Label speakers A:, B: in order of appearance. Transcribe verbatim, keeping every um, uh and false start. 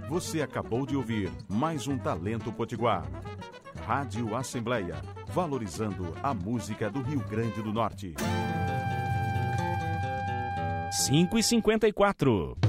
A: Você acabou de ouvir mais um Talento Potiguar. Rádio Assembleia, valorizando a música do Rio Grande do Norte.
B: cinco e cinquenta e quatro.